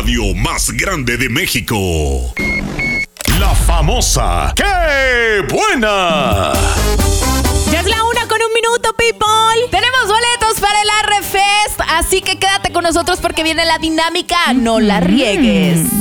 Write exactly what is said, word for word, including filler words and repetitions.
radio más grande de México. La famosa ¡Qué buena! Ya es la una con un minuto, people. Tenemos boletos para el Arre Fest, así que quédate con nosotros porque viene la dinámica. No la riegues.